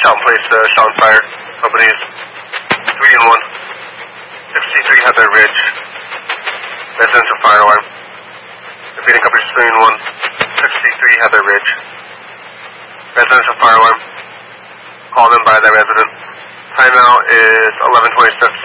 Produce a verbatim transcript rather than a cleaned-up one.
Shelton Police, uh, Shelton Fire Companies, three and one. sixty-three Heather Ridge. Residential fire alarm. Repeating companies three and one. sixty-three Heather Ridge. Residential fire alarm. Called in by the resident. Timeout is eleven twenty-six.